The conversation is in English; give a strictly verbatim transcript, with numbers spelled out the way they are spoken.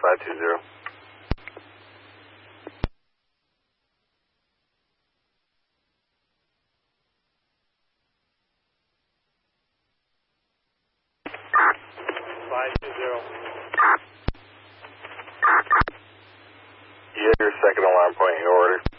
five two zero. five two zero. You have your second alarm point in your order.